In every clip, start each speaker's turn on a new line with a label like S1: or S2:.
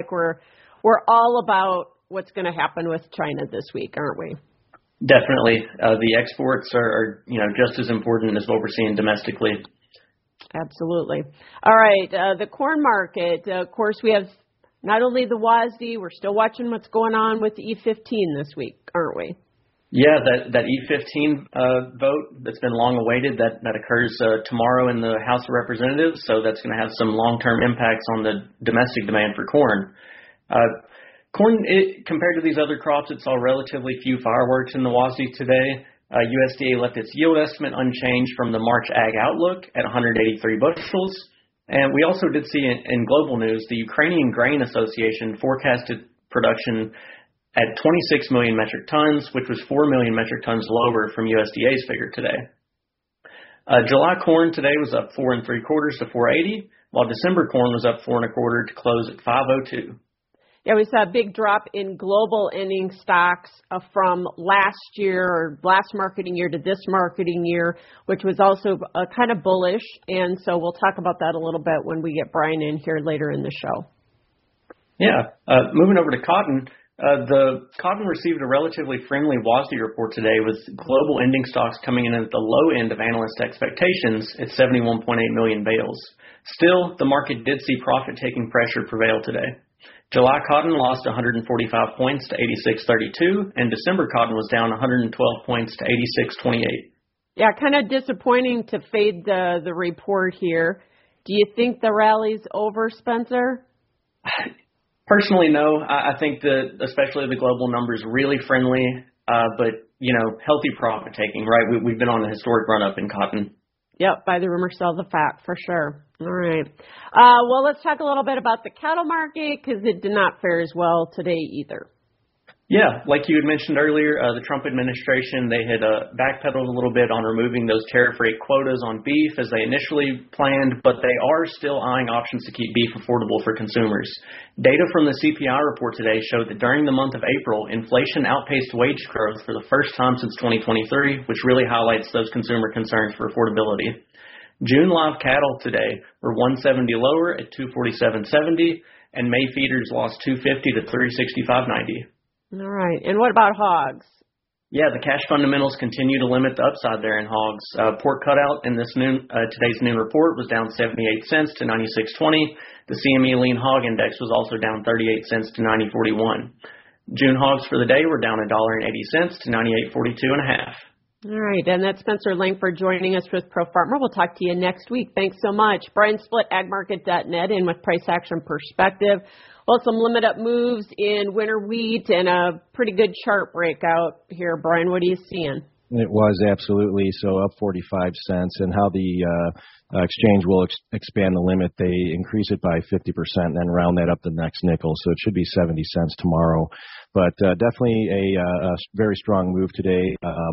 S1: like we're all about what's going to happen with China this week, aren't we?
S2: Definitely. The exports are just as important as what we're seeing domestically.
S1: Absolutely. All right. The corn market, of course, we have not only the WASDE, we're still watching what's going on with the E15 this week, aren't we?
S2: Yeah, that E15 vote that's been long awaited, that occurs tomorrow in the House of Representatives, so that's going to have some long-term impacts on the domestic demand for corn. Corn, compared to these other crops, it saw relatively few fireworks in the WASDE today. USDA left its yield estimate unchanged from the March Ag Outlook at 183 bushels. And we also did see in global news, the Ukrainian Grain Association forecasted production at 26 million metric tons, which was 4 million metric tons lower from USDA's figure today. July corn today was up 4 3/4 to 480, while December corn was up 4 1/4 to close at 502.
S1: Yeah, we saw a big drop in global ending stocks from last year or last marketing year to this marketing year, which was also kind of bullish. And so we'll talk about that a little bit when we get Brian in here later in the show.
S2: Yeah. Moving over to cotton, the cotton received a relatively friendly WASDE report today with global ending stocks coming in at the low end of analyst expectations at 71.8 million bales. Still, the market did see profit-taking pressure prevail today. July cotton lost 145 points to 86.32, and December cotton was down 112 points to 86.28.
S1: Yeah, kind of disappointing to fade the report here. Do you think the rally's over, Spencer?
S2: Personally, no. I think that especially the global numbers really friendly, but healthy profit taking. Right, we've been on a historic run up in cotton.
S1: Yep, buy the rumor, sell the fact, for sure. All right. Well, let's talk a little bit about the cattle market because it did not fare as well today either.
S2: Yeah, like you had mentioned earlier, the Trump administration, they had backpedaled a little bit on removing those tariff rate quotas on beef as they initially planned, but they are still eyeing options to keep beef affordable for consumers. Data from the CPI report today showed that during the month of April, inflation outpaced wage growth for the first time since 2023, which really highlights those consumer concerns for affordability. June live cattle today were 170 lower at 247.70, and May feeders lost 250 to 365.90.
S1: All right. And what about hogs?
S2: Yeah, the cash fundamentals continue to limit the upside there in hogs. Pork cutout in today's noon report was down 78 cents to 96.20. The CME lean hog index was also down 38 cents to 90.41. June hogs for the day were down $1.80 to 98.42.5.
S1: All right, and that's Spencer Langford joining us with Pro Farmer. We'll talk to you next week. Thanks so much. Brian Splitt, agmarket.net, in with price action perspective. Well, some limit up moves in winter wheat and a pretty good chart breakout here. Brian, what are you seeing?
S3: It was absolutely so, up 45 cents, and how the exchange will expand the limit. They increase it by 50% and then round that up the next nickel, so it should be 70 cents tomorrow. But definitely a very strong move today.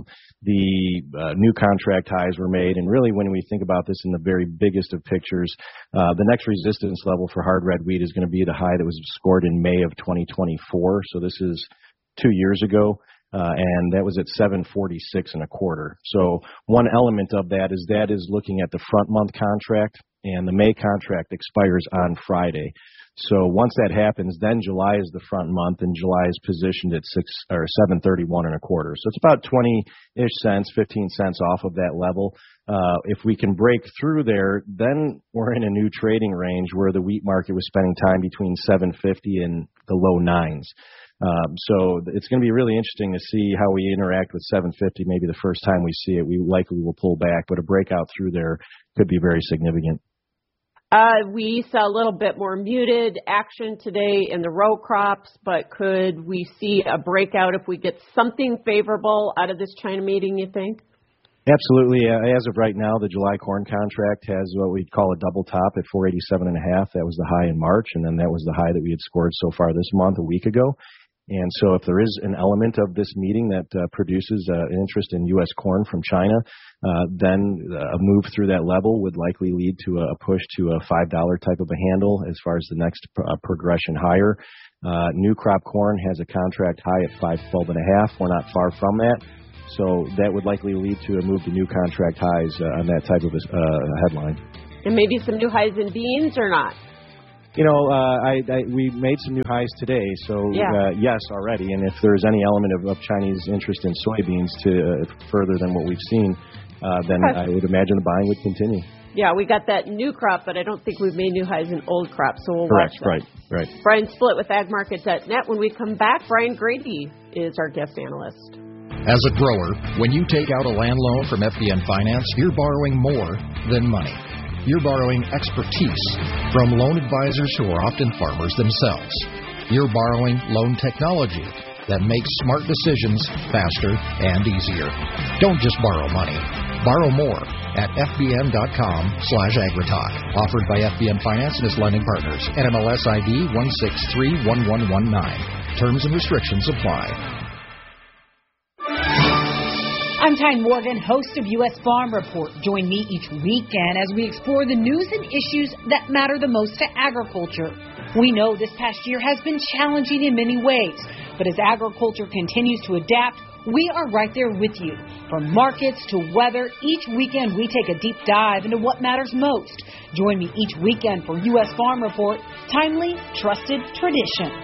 S3: The new contract highs were made, and really when we think about this in the very biggest of pictures, the next resistance level for hard red wheat is going to be the high that was scored in May of 2024. So this is 2 years ago. And that was at 746 and a quarter. So one element of that is looking at the front month contract, and the May contract expires on Friday. So once that happens, then July is the front month, and July is positioned at 731 and a quarter. So it's about 20-ish cents, 15 cents off of that level. If we can break through there, then we're in a new trading range where the wheat market was spending time between 750 and the low nines. So it's going to be really interesting to see how we interact with 750. Maybe the first time we see it, we likely will pull back, but a breakout through there could be very significant.
S1: We saw a little bit more muted action today in the row crops, but could we see a breakout if we get something favorable out of this China meeting, you think?
S3: Absolutely. As of right now, the July corn contract has what we'd call a double top at 487.5. That was the high in March, and then that was the high that we had scored so far this month a week ago. And so if there is an element of this meeting that produces an interest in U.S. corn from China, then a move through that level would likely lead to a push to a $5 type of a handle as far as the next progression higher. New crop corn has a contract high at 512.5. We're not far from that. So that would likely lead to a move to new contract highs on that type of a headline.
S1: And maybe some new highs in beans or not?
S3: We made some new highs today, so yes, already. And if there's any element of Chinese interest in soybeans to further than what we've seen, then I would imagine the buying would continue.
S1: Yeah, we got that new crop, but I don't think we've made new highs in old crop, so we'll watch that.
S3: Right.
S1: Brian Splitt with agmarket.net. When we come back, Brian Grady is our guest analyst.
S4: As a grower, when you take out a land loan from FBN Finance, you're borrowing more than money. You're borrowing expertise from loan advisors who are often farmers themselves. You're borrowing loan technology that makes smart decisions faster and easier. Don't just borrow money. Borrow more at fbn.com/agritalk. Offered by FBN Finance and its lending partners. NMLS ID 1631119. Terms and restrictions apply.
S5: I'm Tyne Morgan, host of U.S. Farm Report. Join me each weekend as we explore the news and issues that matter the most to agriculture. We know this past year has been challenging in many ways, but as agriculture continues to adapt, we are right there with you. From markets to weather, each weekend we take a deep dive into what matters most. Join me each weekend for U.S. Farm Report, timely, trusted tradition.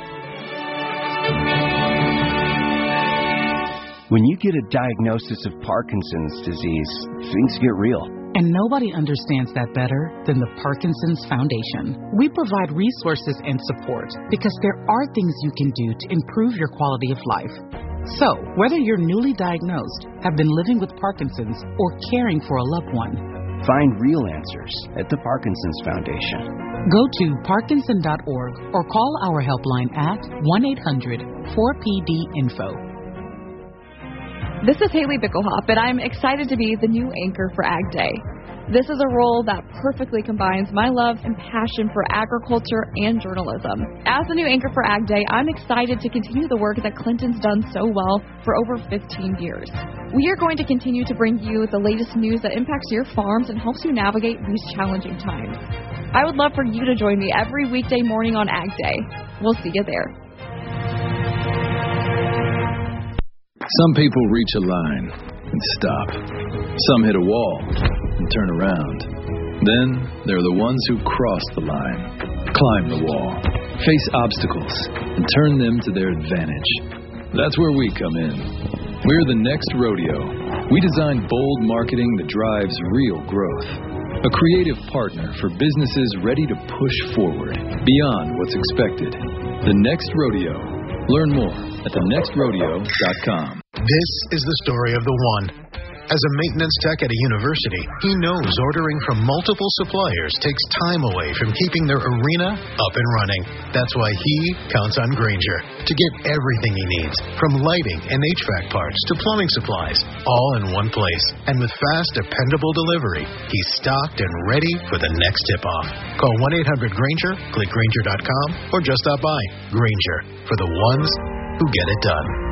S6: When you get a diagnosis of Parkinson's disease, things get real.
S7: And nobody understands that better than the Parkinson's Foundation. We provide resources and support because there are things you can do to improve your quality of life. So, whether you're newly diagnosed, have been living with Parkinson's, or caring for a loved one,
S6: find real answers at the Parkinson's Foundation.
S7: Go to parkinson.org or call our helpline at 1-800-4PD-INFO.
S8: This is Haley Bickelhoff, and I'm excited to be the new anchor for Ag Day. This is a role that perfectly combines my love and passion for agriculture and journalism. As the new anchor for Ag Day, I'm excited to continue the work that Clinton's done so well for over 15 years. We are going to continue to bring you the latest news that impacts your farms and helps you navigate these challenging times. I would love for you to join me every weekday morning on Ag Day. We'll see you there.
S9: Some people reach a line and stop. Some hit a wall and turn around. Then there are the ones who cross the line, climb the wall, face obstacles, and turn them to their advantage. That's where we come in. We're the next rodeo. We design bold marketing that drives real growth. A creative partner for businesses ready to push forward beyond what's expected. The Next Rodeo. Learn more at thenextrodeo.com.
S4: This is the story of the one. As a maintenance tech at a university, he knows ordering from multiple suppliers takes time away from keeping their arena up and running. That's why he counts on Grainger to get everything he needs, from lighting and HVAC parts to plumbing supplies, all in one place. And with fast, dependable delivery, he's stocked and ready for the next tip-off. Call 1-800-GRAINGER, click Grainger.com, or just stop by. Grainger, for the ones who get it done.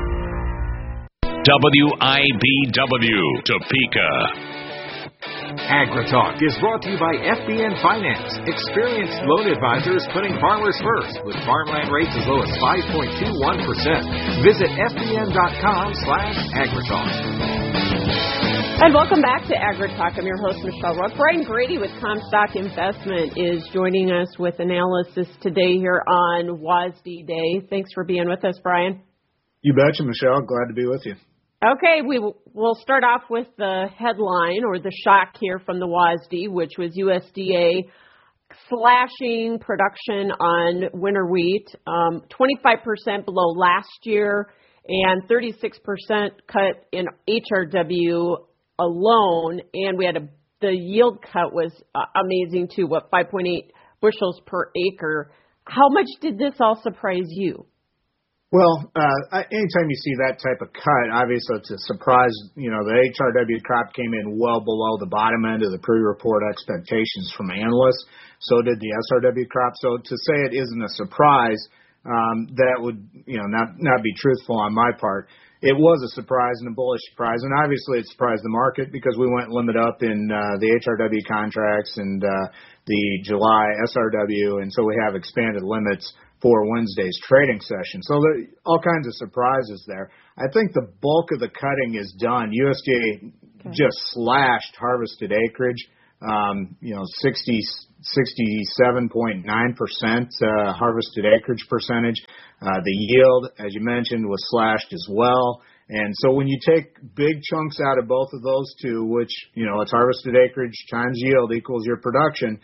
S10: WIBW, Topeka.
S11: AgriTalk is brought to you by FBN Finance. Experienced loan advisors putting farmers first with farmland rates as low as 5.21%. Visit FBN.com/AgriTalk.
S1: And welcome back to AgriTalk. I'm your host, Michelle Rook. Brian Grady with Comstock Investment is joining us with analysis today here on WASDE Day. Thanks for being with us, Brian.
S12: You betcha, Michelle. Glad to be with you.
S1: Okay, we'll start off with the headline or the shock here from the WASDE, which was USDA slashing production on winter wheat, 25% below last year, and 36% cut in HRW alone. And we had the yield cut was amazing too. 5.8 bushels per acre. How much did this all surprise you?
S12: Well, anytime you see that type of cut, obviously it's a surprise. You know, the HRW crop came in well below the bottom end of the pre-report expectations from analysts. So did the SRW crop. So to say it isn't a surprise, that would, not be truthful on my part. It was a surprise and a bullish surprise, and obviously it surprised the market because we went limit up in the HRW contracts and the July SRW, and so we have expanded limits for Wednesday's trading session. So there are all kinds of surprises there. I think the bulk of the cutting is done. USDA just slashed harvested acreage, 60 67.9% harvested acreage percentage. The yield, as you mentioned, was slashed as well. And so when you take big chunks out of both of those two, which, it's harvested acreage times yield equals your production,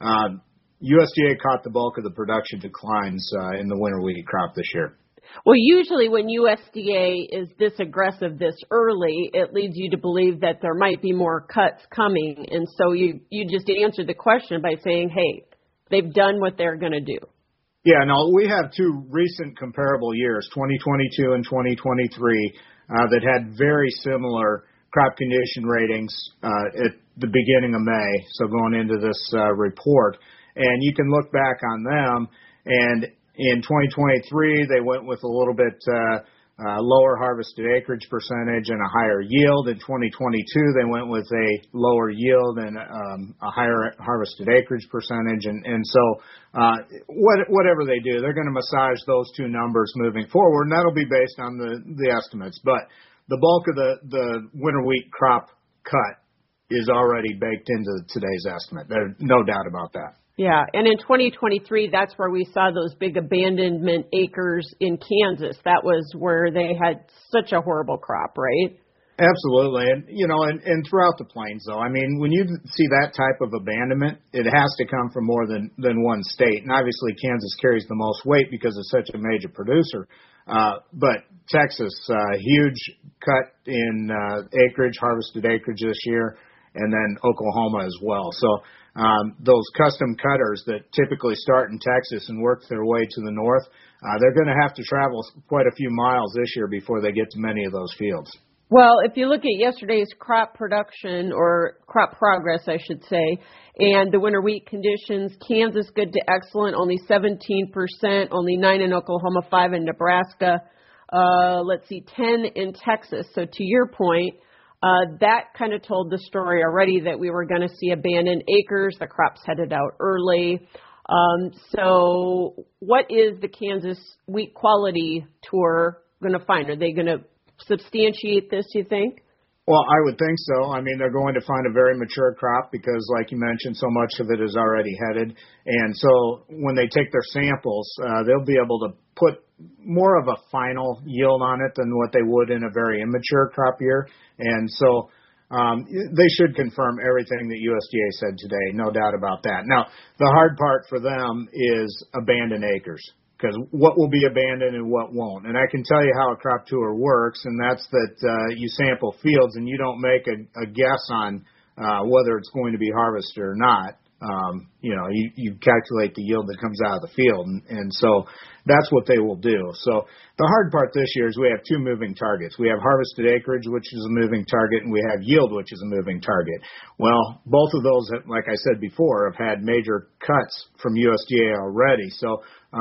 S12: USDA caught the bulk of the production declines in the winter wheat crop this year.
S1: Well, usually when USDA is this aggressive this early, it leads you to believe that there might be more cuts coming. And so you just answered the question by saying, hey, they've done what they're going to do.
S12: Yeah, no, we have two recent comparable years, 2022 and 2023, that had very similar crop condition ratings at the beginning of May, so going into this report. And you can look back on them, and in 2023, they went with a little bit lower harvested acreage percentage and a higher yield. In 2022, they went with a lower yield and a higher harvested acreage percentage. And so whatever they do, they're going to massage those two numbers moving forward, and that'll be based on the estimates. But the bulk of the winter wheat crop cut is already baked into today's estimate. There's no doubt about that.
S1: Yeah, and in 2023, that's where we saw those big abandonment acres in Kansas. That was where they had such a horrible crop, right?
S12: Absolutely. And, and throughout the plains, though, I mean, when you see that type of abandonment, it has to come from more than one state. And obviously, Kansas carries the most weight because it's such a major producer. But Texas, huge cut in acreage, harvested acreage this year, and then Oklahoma as well. So those custom cutters that typically start in Texas and work their way to the north, they're going to have to travel quite a few miles this year before they get to many of those fields.
S1: Well, if you look at yesterday's crop production, or crop progress, I should say, and the winter wheat conditions, Kansas good to excellent, only 17%, only 9 in Oklahoma, 5 in Nebraska, 10 in Texas. So to your point, that kind of told the story already that we were going to see abandoned acres, the crops headed out early. So what is the Kansas Wheat Quality Tour going to find? Are they going to substantiate this, you think?
S12: Well, I would think so. I mean, they're going to find a very mature crop because, like you mentioned, so much of it is already headed. And so when they take their samples, they'll be able to put more of a final yield on it than what they would in a very immature crop year. And so they should confirm everything that USDA said today, no doubt about that. Now, the hard part for them is abandoned acres, because what will be abandoned and what won't. And I can tell you how a crop tour works, and that's that you sample fields and you don't make a guess on whether it's going to be harvested or not. You calculate the yield that comes out of the field, and so that's what they will do. So the hard part this year is we have two moving targets. We have harvested acreage, which is a moving target, and we have yield, which is a moving target. Well, both of those, like I said before, have had major cuts from USDA already. So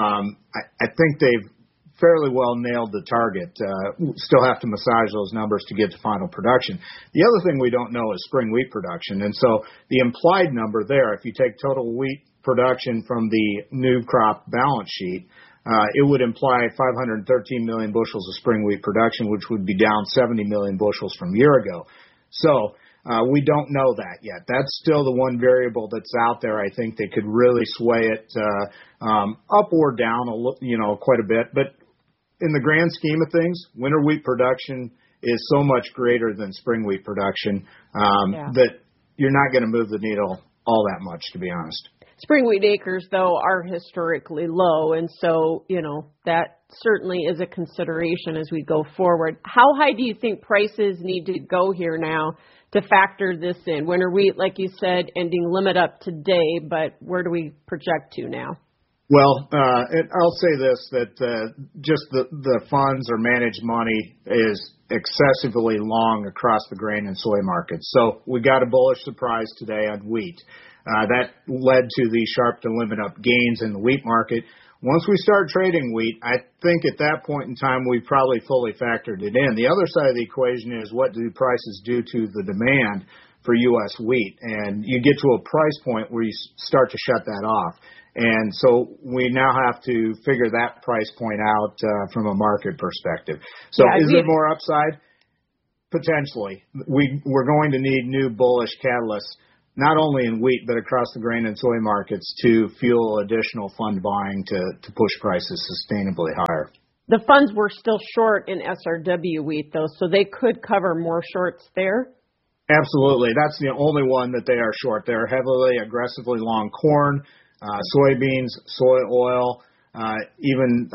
S12: I think they've fairly well nailed the target. Still have to massage those numbers to get to final production. The other thing we don't know is spring wheat production. And so the implied number there, if you take total wheat production from the new crop balance sheet, it would imply 513 million bushels of spring wheat production, which would be down 70 million bushels from a year ago. So we don't know that yet. That's still the one variable that's out there. I think they could really sway it up or down quite a bit. But in the grand scheme of things, winter wheat production is so much greater than spring wheat production that you're not going to move the needle all that much, to be honest.
S1: Spring wheat acres, though, are historically low, and so, that certainly is a consideration as we go forward. How high do you think prices need to go here now to factor this in? Winter wheat, like you said, ending limit up today, but where do we project to now?
S12: Well, I'll say this, that just the funds or managed money is excessively long across the grain and soy markets. So we got a bullish surprise today on wheat. That led to the sharp to limit up gains in the wheat market. Once we start trading wheat, I think at that point in time we've probably fully factored it in. The other side of the equation is what do prices do to the demand for U.S. wheat? And you get to a price point where you start to shut that off. And so we now have to figure that price point out from a market perspective. So is there more upside? Potentially. We're going to need new bullish catalysts not only in wheat but across the grain and soy markets to fuel additional fund buying to push prices sustainably higher.
S1: The funds were still short in SRW wheat, though, so they could cover more shorts there?
S12: Absolutely. That's the only one that they are short. They're heavily, aggressively long corn, soybeans, soy oil, even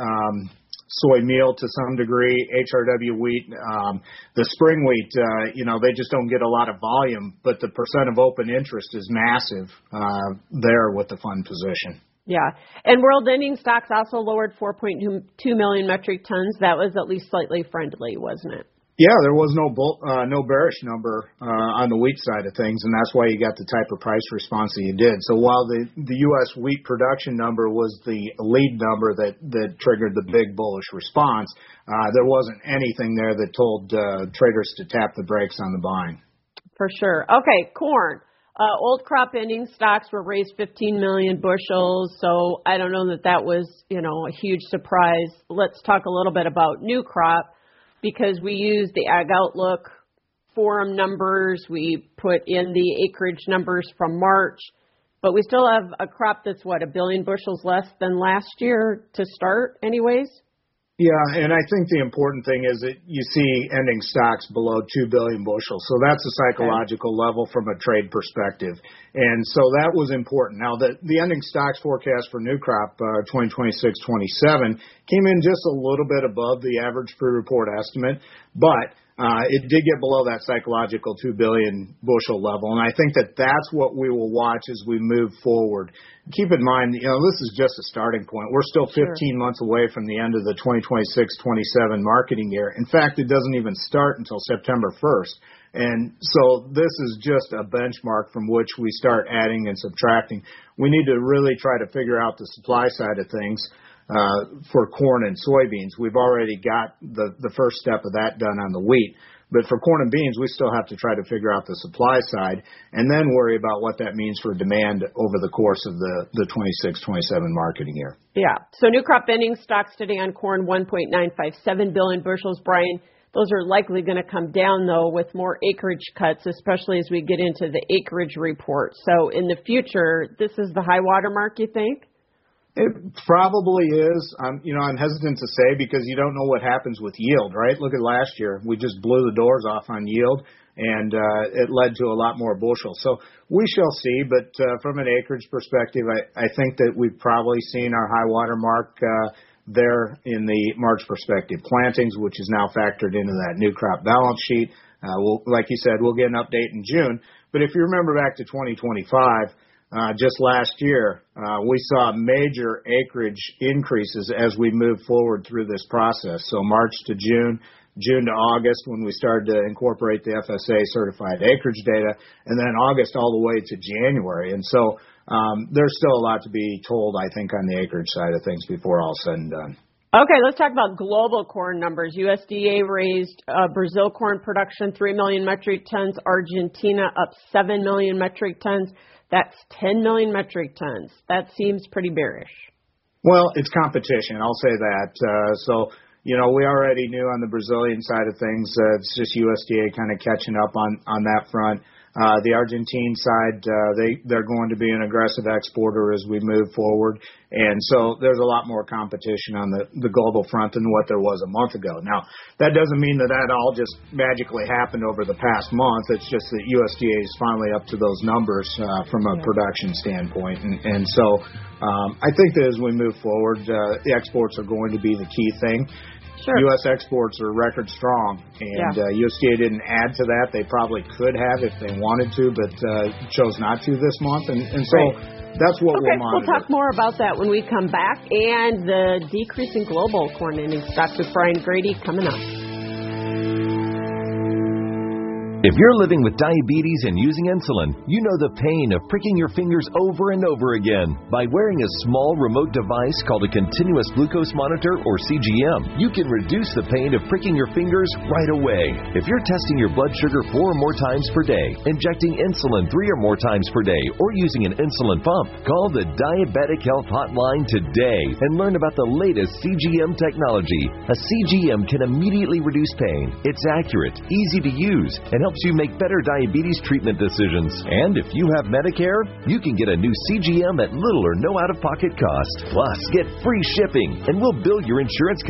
S12: soy meal to some degree, HRW wheat. The spring wheat, they just don't get a lot of volume, but the percent of open interest is massive there with the fund position.
S1: Yeah. And world ending stocks also lowered 4.2 million metric tons. That was at least slightly friendly, wasn't it?
S12: Yeah, there was no bearish number on the wheat side of things, and that's why you got the type of price response that you did. So while the U.S. wheat production number was the lead number that triggered the big bullish response, there wasn't anything there that told traders to tap the brakes on the buying.
S1: For sure. Okay, corn. Old crop ending stocks were raised 15 million bushels, so I don't know that was, a huge surprise. Let's talk a little bit about new crop, because we use the Ag Outlook forum numbers. We put in the acreage numbers from March, but we still have a crop that's, 1 billion bushels less than last year to start anyways?
S12: Yeah, and I think the important thing is that you see ending stocks below 2 billion bushels. So that's a psychological level from a trade perspective. And so that was important. Now, the ending stocks forecast for new crop 2026-27 came in just a little bit above the average pre-report estimate, but it did get below that psychological 2 billion bushel level. And I think that's what we will watch as we move forward. Keep in mind, this is just a starting point. We're still 15 months away from the end of the 2026-27 marketing year. In fact, it doesn't even start until September 1st. And so this is just a benchmark from which we start adding and subtracting. We need to really try to figure out the supply side of things for corn and soybeans. We've already got the first step of that done on the wheat. But for corn and beans, we still have to try to figure out the supply side and then worry about what that means for demand over the course of the 26-27 marketing year.
S1: Yeah. So new crop ending stocks today on corn, 1.957 billion bushels. Brian, those are likely going to come down, though, with more acreage cuts, especially as we get into the acreage report. So in the future, this is the high water mark, you think?
S12: It probably is. I'm hesitant to say because you don't know what happens with yield, right? Look at last year. We just blew the doors off on yield, and it led to a lot more bushels. So we shall see, but from an acreage perspective, I think that we've probably seen our high water mark there in the March perspective plantings, which is now factored into that new crop balance sheet. Like you said, we'll get an update in June. But if you remember back to 2025, just last year, we saw major acreage increases as we moved forward through this process. So March to June, June to August when we started to incorporate the FSA certified acreage data, and then August all the way to January. And so there's still a lot to be told, I think, on the acreage side of things before all said and done.
S1: Okay, let's talk about global corn numbers. USDA raised Brazil corn production 3 million metric tons, Argentina up 7 million metric tons. That's 10 million metric tons. That seems pretty bearish.
S12: Well, it's competition. I'll say that. So, we already knew on the Brazilian side of things, it's just USDA kind of catching up on that front. The Argentine side, they're going to be an aggressive exporter as we move forward. And so there's a lot more competition on the global front than what there was a month ago. Now, that doesn't mean that all just magically happened over the past month. It's just that USDA is finally up to those numbers from a production standpoint. And so I think that as we move forward, the exports are going to be the key thing.
S1: Sure.
S12: U.S. exports are record strong, and USDA didn't add to that. They probably could have if they wanted to, but chose not to this month. And so that's what we'll monitor.
S1: We'll talk more about that when we come back, and the decrease in global corn ending stocks with Brian Grady coming up.
S13: If you're living with diabetes and using insulin, you know the pain of pricking your fingers over and over again. By wearing a small remote device called a continuous glucose monitor, or CGM, you can reduce the pain of pricking your fingers right away. If you're testing your blood sugar 4 or more times per day, injecting insulin 3 or more times per day, or using an insulin pump, call the Diabetic Health Hotline today and learn about the latest CGM technology. A CGM can immediately reduce pain. It's accurate, easy to use, and helps helps you make better diabetes treatment decisions. And if you have Medicare, you can get a new CGM at little or no out-of-pocket cost. Plus, get free shipping, and we'll bill your insurance